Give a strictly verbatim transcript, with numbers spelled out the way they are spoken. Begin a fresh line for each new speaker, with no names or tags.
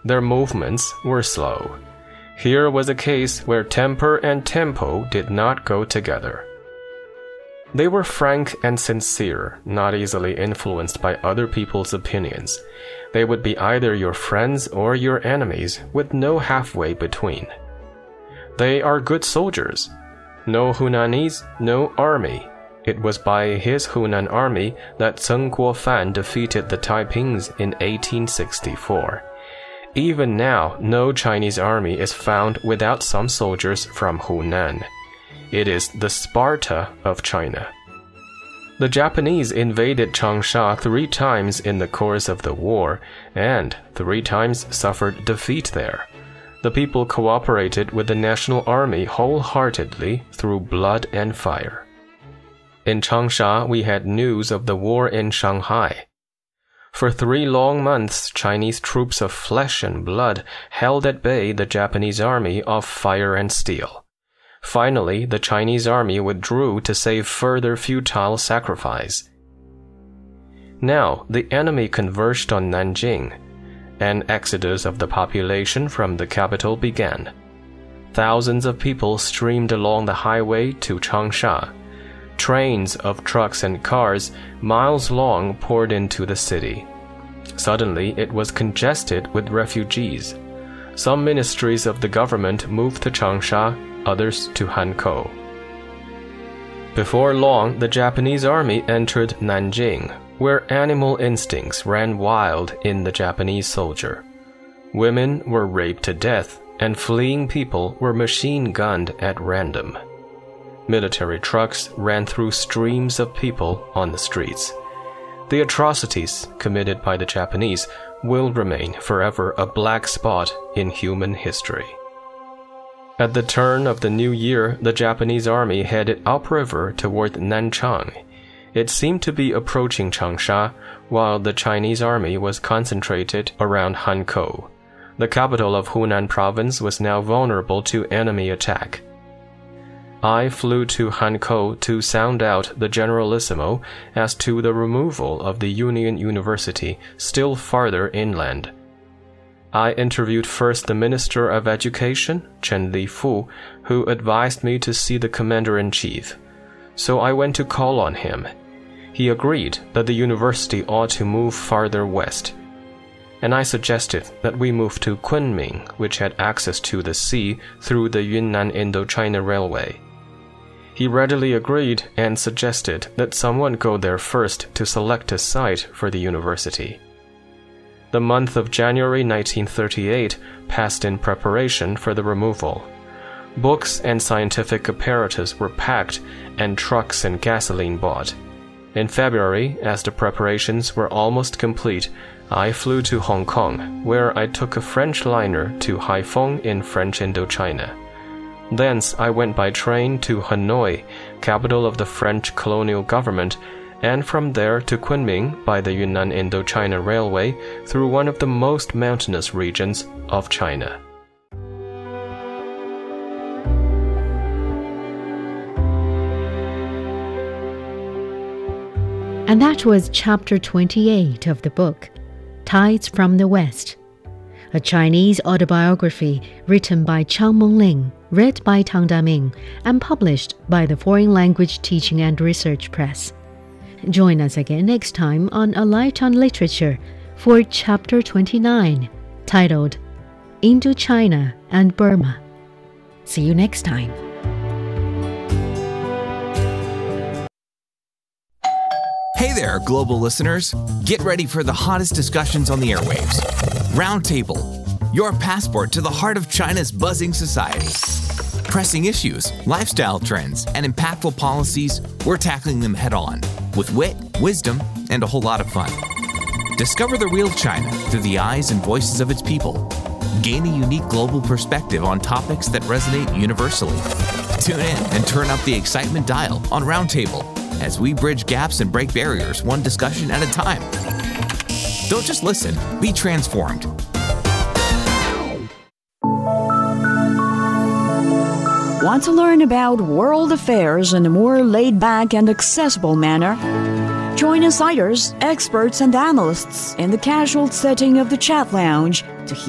their movements were slow. Here was a case where temper and tempo did not go together. They were frank and sincere, not easily influenced by other people's opinions. They would be either your friends or your enemies, with no halfway between. They are good soldiers. No Hunanese, no army. It was by his Hunan army that Tseng Guofan defeated the Taipings in eighteen sixty-four. Even now, no Chinese army is found without some soldiers from Hunan. It is the Sparta of China. The Japanese invaded Changsha three times in the course of the war, and three times suffered defeat there. The people cooperated with the national army wholeheartedly through blood and fire. In Changsha, we had news of the war in Shanghai. For three long months, Chinese troops of flesh and blood held at bay the Japanese army of fire and steel. Finally, the Chinese army withdrew to save further futile sacrifice. Now, the enemy converged on Nanjing. An exodus of the population from the capital began. Thousands of people streamed along the highway to Changsha. Trains of trucks and cars, miles long, poured into the city. Suddenly, it was congested with refugees. Some ministries of the government moved to Changsha, others to Hankou. Before long, the Japanese army entered Nanjing, where animal instincts ran wild in the Japanese soldier. Women were raped to death, and fleeing people were machine-gunned at random. Military trucks ran through streams of people on the streets. The atrocities committed by the Japanese will remain forever a black spot in human history. At the turn of the new year, the Japanese army headed upriver toward Nanchang. It seemed to be approaching Changsha, while the Chinese army was concentrated around Hankou. The capital of Hunan province was now vulnerable to enemy attack. I flew to Hankou to sound out the Generalissimo as to the removal of the Union University still farther inland. I interviewed first the Minister of Education, Chen Lifu, who advised me to see the Commander-in-Chief. So I went to call on him. He agreed that the university ought to move farther west, and I suggested that we move to Kunming, which had access to the sea through the Yunnan Indochina Railway. He readily agreed and suggested that someone go there first to select a site for the university. The month of January nineteen thirty-eight passed in preparation for the removal. Books and scientific apparatus were packed, and trucks and gasoline bought. In February, as the preparations were almost complete, I flew to Hong Kong, where I took a French liner to Haiphong in French Indochina. Thence I went by train to Hanoi, capital of the French colonial government, and from there to Kunming by the Yunnan Indochina Railway through one of the most mountainous regions of China.
And that was chapter twenty-eight of the book, Tides from the West, a Chinese autobiography written by Chang Mengling, read by Tang Daming, and published by the Foreign Language Teaching and Research Press. Join us again next time on A Light on Literature for chapter twenty-nine, titled Indochina and Burma. See you next time.
Hey there, global listeners. Get ready for the hottest discussions on the airwaves. Roundtable, your passport to the heart of China's buzzing society. Pressing issues, lifestyle trends, and impactful policies, we're tackling them head on, with wit, wisdom, and a whole lot of fun. Discover the real China through the eyes and voices of its people. Gain a unique global perspective on topics that resonate universally. Tune in and turn up the excitement dial on Roundtable as we bridge gaps and break barriers one discussion at a time. Don't just listen, be transformed.
Want to learn about world affairs in a more laid-back and accessible manner? Join insiders, experts, and analysts in the casual setting of the chat lounge to hear